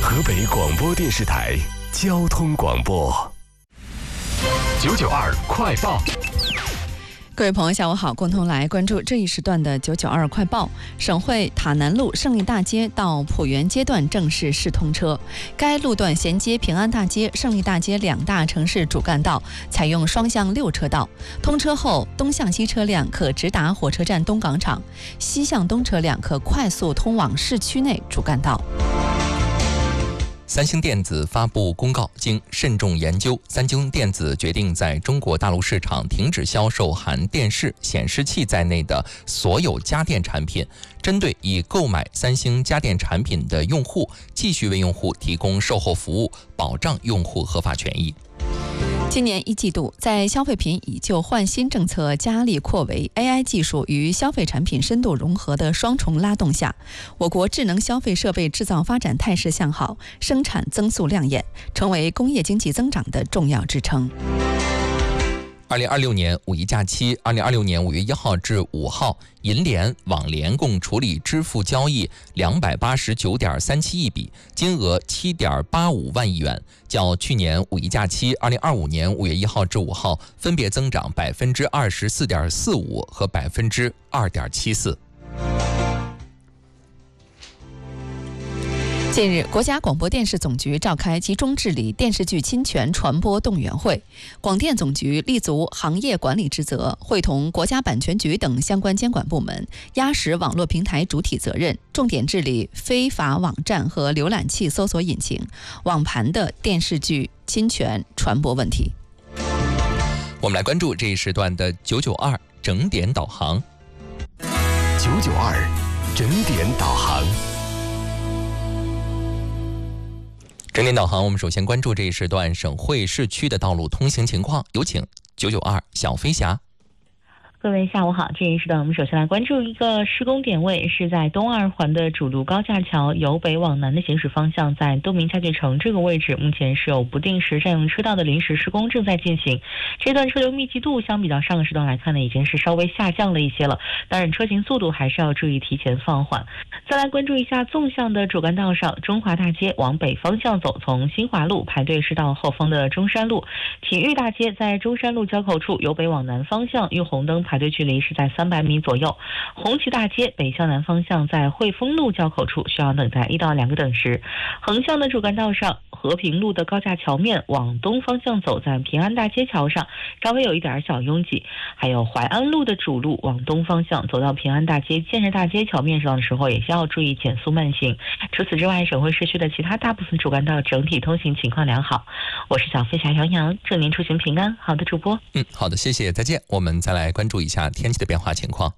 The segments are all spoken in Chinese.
河北广播电视台交通广播992快报。 各位朋友，下午好，共同来关注这一时段的992快报。省会塔南路胜利大街到浦园街段正式试通车，该路段衔接平安大街、胜利大街两大城市主干道，采用双向6车道。通车后，东向西车辆可直达火车站东港场，西向东车辆可快速通往市区内主干道。 三星电子发布公告，经慎重研究，三星电子决定在中国大陆市场停止销售含电视、显示器在内的所有家电产品，针对已购买三星家电产品的用户，继续为用户提供售后服务，保障用户合法权益。 今年1季度，在消费品以旧换新政策加力扩围、AI 技术与消费产品深度融合的双重拉动下，我国智能消费设备制造发展态势向好，生产增速亮眼，成为工业经济增长的重要支撑。 2026年五一假期，2026年5月1号至5号，银联、网联共处理支付交易289.37亿笔，金额7.85万亿元，较去年五一假期2025年5月1号至5号分别增长24.45%和2.74%。 近日，国家广播电视总局召开集中治理电视剧侵权传播动员会，广电总局立足行业管理职责，会同国家版权局等相关监管部门，压实网络平台主体责任，重点治理非法网站和浏览器搜索引擎、网盘的电视剧侵权传播问题。 我们来关注这一时段的992整点导航。 992整点导航。 整点导航，我们首先关注这一时段省会市区的道路通行情况，有请992小飞侠。 各位下午好，这一时段我们首先来关注一个施工点位，是在东二环的主路高架桥由北往南的行驶方向，在东明家具城这个位置，目前是有不定时占用车道的临时施工正在进行。这段车流密集度相比较上个时段来看呢，已经是稍微下降了一些了，当然车行速度还是要注意提前放缓。再来关注一下纵向的主干道上，中华大街往北方向走，从新华路排队是到后方的中山路，体育大街在中山路交口处由北往南方向遇红灯排队距离是在300米左右，红旗大街北向南方向在汇丰路交口处需要等待1到2个等时。横向的主干道上，和平路的高架桥面往东方向走，在平安大街桥上稍微有一点小拥挤，还有淮安路的主路往东方向走到平安大街、建设大街桥面上的时候，也需要注意减速慢行。除此之外，省会市区的其他大部分主干道整体通行情况良好。我是小飞侠杨洋，祝您出行平安。好的，主播。 好的，谢谢，再见。我们再来关注一下天气的变化情况。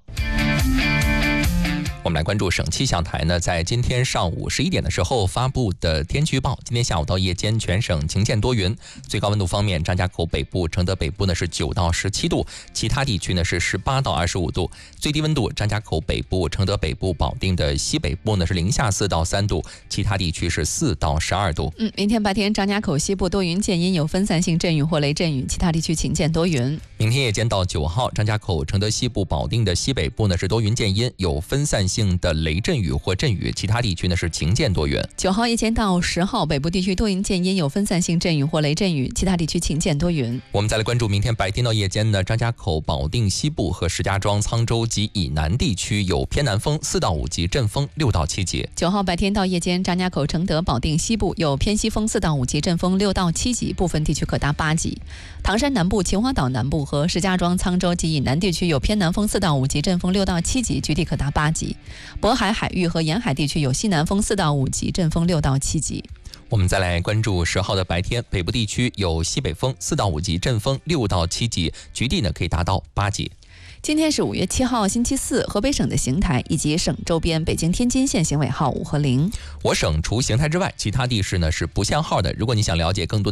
我们来关注省气象台呢，在今天上午11点的时候发布的天气预报。今天下午到夜间，全省晴间多云。最高温度方面，张家口北部、承德北部呢是9到17度，其他地区呢是18到25度。最低温度，张家口北部、承德北部、保定的西北部呢是零下4到3度，其他地区是4到12度。 明天白天，张家口西部多云见阴，有分散性阵雨或雷阵雨，其他地区晴间多云。 明天夜间到9号，张家口、承德西部、保定的西北部呢是多云见阴，有分散性的雷阵雨或阵雨，其他地区呢是晴间多云。 9号夜间到10号，北部地区多云见阴，有分散性阵雨或雷阵雨，其他地区晴间多云。 我们再来关注明天白天到夜间呢，张家口、保定西部和石家庄、沧州及以南地区有偏南风4到5级，阵风6到7级。 9号白天到夜间，张家口、承德、保定西部有偏西风4到5级，阵风6到7级，部分地区可达8级。唐山南部、秦皇岛南部和石家庄、沧州及以南地区有偏南风4到5级，阵风6到7级，局地可达8级。渤海海域和沿海地区有西南风4到5级，阵风6到7级。 我们再来关注10号的白天，北部地区有西北风4到5级，阵风6到7级，局地呢可以达到8级。 今天是5月7号星期四，河北省的邢台以及省周边北京、天津县行尾号5和0。 我省除邢台之外，其他地市呢是不限号的。如果你想了解更多